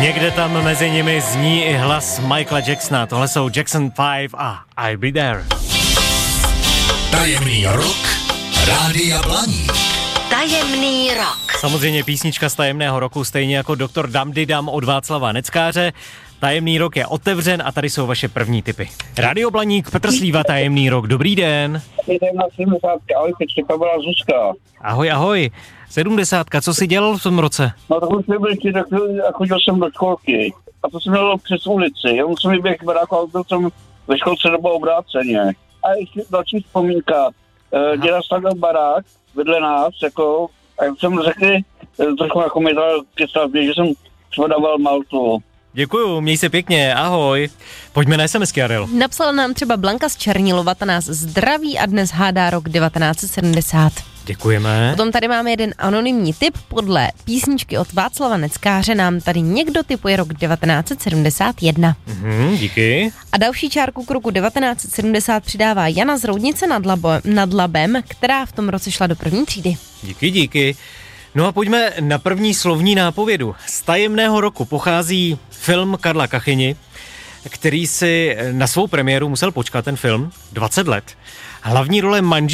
Někde tam mezi nimi zní i hlas Michaela Jacksona. Tohle jsou Jackson 5 a I'll Be There. Tajemný rok Rádia Blaník. Tajemný rok. Samozřejmě písnička z tajemného roku, stejně jako Doktor Dam od Václava Neckáře. Tajemný rok je otevřen a tady jsou vaše první tipy. Radio Blaník, Petr Slíva, tajemný rok. Dobrý den. Jdem na 70, ahoj Petře, to byla Zuzka. Ahoj, ahoj. 70, co jsi dělal v tom roce? No tak už nebyl ti, tak chodil jsem do školky. A to jsem měl přes ulici. Já jsem vyběhl k baráku, ale byl jsem ve školce nebo obráceně. A ještě další vzpomínka. Děda stavěl barák vedle nás, jako, a jak jsem řekl, trošku jako mi dal ke stavbě, že jsem zvodával maltu. Děkuju, měj se pěkně, ahoj. Pojďme na SMSky, Ariel. Napsala nám třeba Blanka z Černilova, ta nás zdraví a dnes hádá rok 1970. Děkujeme. Potom tady máme jeden anonymní tip. Podle písničky od Václava Neckáře nám tady někdo tipuje rok 1971. Díky. A další čárku k roku 1970 přidává Jana z Roudnice nad Labem, která v tom roce šla do první třídy. Díky. No a pojďme na první slovní nápovědu. Z tajemného roku pochází film Karla Kachyni, který si na svou premiéru musel počkat, ten film, 20 let. Hlavní role manželky